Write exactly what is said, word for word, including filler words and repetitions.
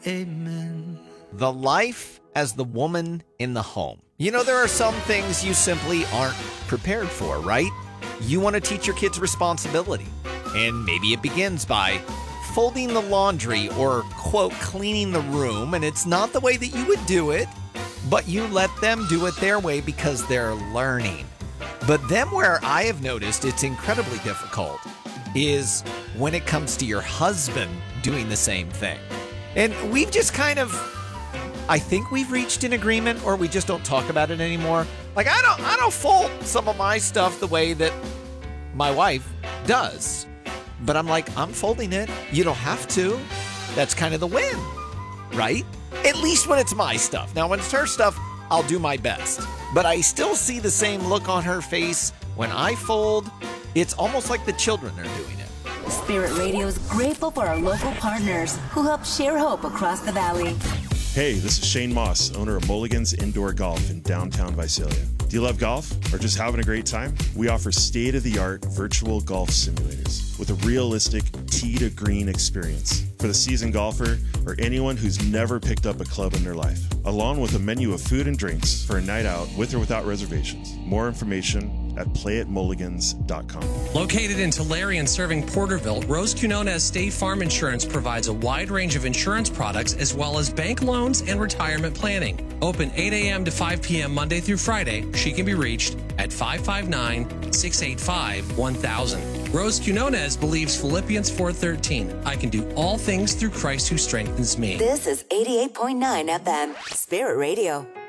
Amen. The life as the woman in the home. You know, there are some things you simply aren't prepared for, right? You want to teach your kids responsibility. And maybe it begins by folding the laundry or, quote, cleaning the room. And it's not the way that you would do it, but you let them do it their way because they're learning. But then where I have noticed it's incredibly difficult is when it comes to your husband doing the same thing. And we've just kind of, I think we've reached an agreement, or we just don't talk about it anymore. Like, I don't I don't fold some of my stuff the way that my wife does. But I'm like, I'm folding it. You don't have to. That's kind of the win, right? At least when it's my stuff. Now, when it's her stuff, I'll do my best. But I still see the same look on her face when I fold. It's almost like the children are doing it. Spirit Radio is grateful for our local partners who help share hope across the valley. Hey, this is Shane Moss, owner of Mulligan's Indoor Golf in downtown Visalia. Do you love golf or just having a great time? We offer state-of-the-art virtual golf simulators with a realistic tee to green experience for the seasoned golfer or anyone who's never picked up a club in their life, along with a menu of food and drinks for a night out with or without reservations. More information at play at mulligans dot com. Located in Tulare and serving Porterville, Rose Quinonez State Farm Insurance provides a wide range of insurance products as well as bank loans and retirement planning. Open eight a.m. to five p.m. Monday through Friday. She can be reached at five five nine, six eight five, one thousand. Rose Quinonez believes Philippians four thirteen. I can do all things through Christ who strengthens me. This is eighty-eight point nine F M, Spirit Radio.